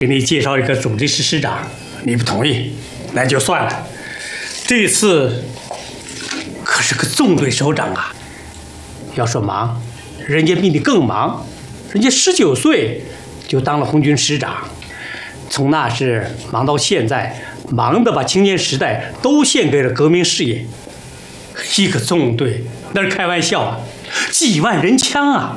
给你介绍一个总队师师长，你不同意，那就算了。这次可是个纵队首长啊，要说忙，人家比你更忙，人家19岁就当了红军师长，从那时忙到现在，忙的把青年时代都献给了革命事业。一个纵队那是开玩笑啊，几万人枪啊！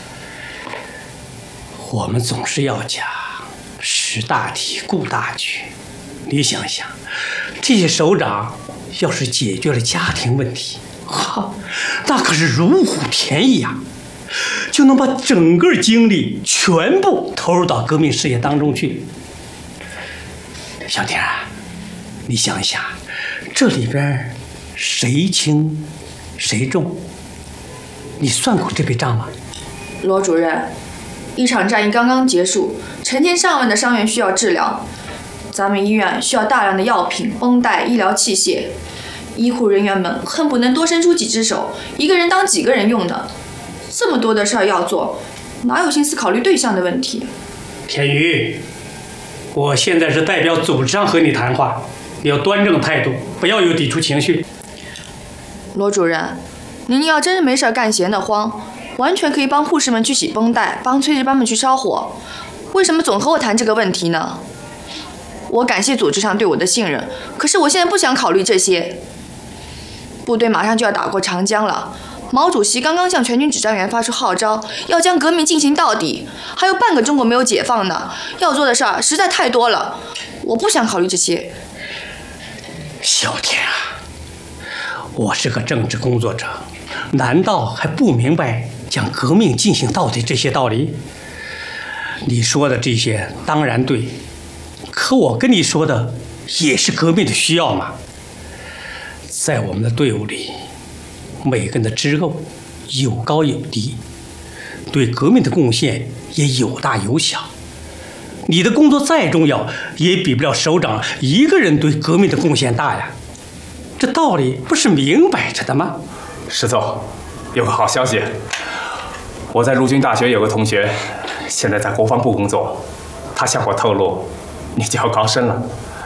我们总是要讲识大体、顾大局。你想想，这些首长要是解决了家庭问题，哈，那可是如虎添翼啊，就能把整个精力全部投入到革命事业当中去。小田啊，你想一想，这里边谁轻谁重？你算过这笔账吗？ 罗主任，一场战役刚刚结束，成千上万的伤员需要治疗，咱们医院需要大量的药品、绷带、医疗器械，医护人员们恨不能多伸出几只手，一个人当几个人用呢。这么多的事儿要做，哪有心思考虑对象的问题？ 田宇，我现在是代表组织上和你谈话，你要端正态度，不要有抵触情绪。 罗主任，您要真是没事干闲得慌，完全可以帮护士们去洗绷带，帮炊事班们去烧火，为什么总和我谈这个问题呢？我感谢组织上对我的信任，可是我现在不想考虑这些。部队马上就要打过长江了，毛主席刚刚向全军指战员发出号召，要将革命进行到底，还有半个中国没有解放呢，要做的事儿实在太多了，我不想考虑这些。 小田啊，我是个政治工作者，难道还不明白将革命进行到底这些道理？你说的这些当然对，可我跟你说的也是革命的需要嘛。在我们的队伍里，每个人的职务有高有低，对革命的贡献也有大有小。你的工作再重要，也比不了首长一个人对革命的贡献大呀。这道理不是明摆着的吗？ 石总，有个好消息，我在陆军大学有个同学，现在在国防部工作，他向我透露，你就要高升了。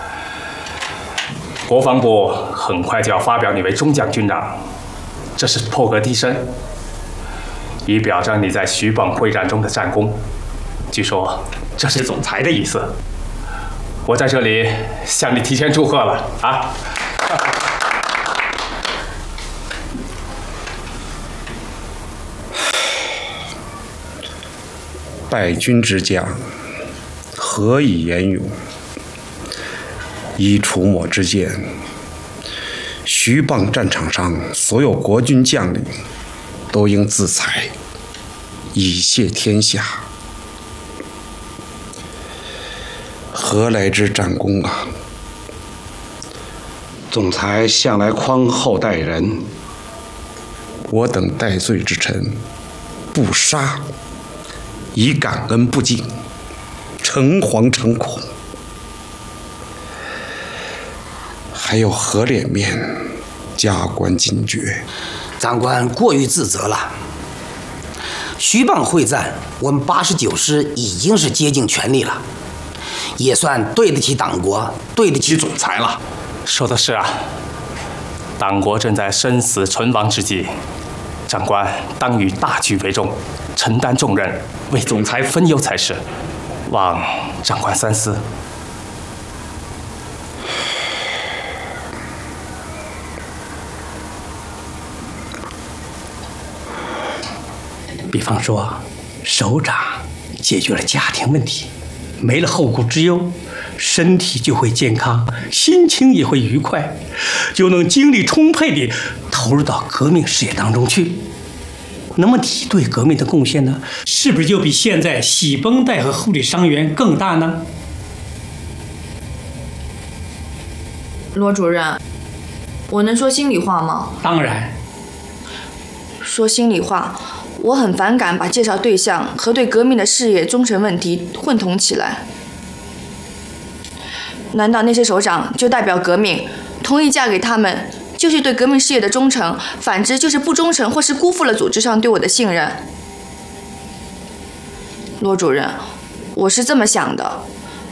国防部很快就要发表你为中将军长，这是破格提升，以表彰你在徐蚌会战中的战功。据说这是总裁的意思，我在这里向你提前祝贺了啊！ 败军之将，何以言勇？依楚抹之见，徐蚌战场上所有国军将领都应自裁，以谢天下。何来之战功啊？总裁向来宽厚待人，我等戴罪之臣不杀，以感恩不尽，诚惶诚恐，还有何脸面加官进爵？ 长官过于自责了。徐蚌会战，我们89师已经是竭尽全力了，也算对得起党国，对得起总裁了。 说的是啊，党国正在生死存亡之际，长官当以大局为重，承担重任，为总裁分忧才是，望长官三思。 比方说，首长解决了家庭问题，没了后顾之忧，身体就会健康，心情也会愉快，就能精力充沛地投入到革命事业当中去。那么你对革命的贡献呢，是不是就比现在洗绷带和护理伤员更大呢？ 罗主任，我能说心里话吗？ 当然。 说心里话，我很反感把介绍对象和对革命的事业忠诚问题混同起来。难道那些首长就代表革命，同意嫁给他们就是对革命事业的忠诚，反之就是不忠诚或是辜负了组织上对我的信任？罗主任，我是这么想的。